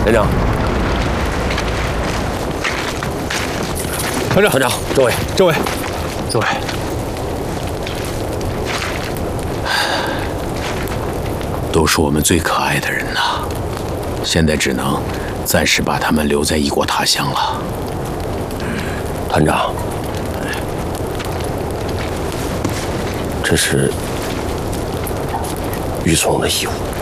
连长，团长，团长，政委，政委， 诸位，都是我们最可爱的人呐，现在只能暂时把他们留在异国他乡了。 团长，这是于总的义务。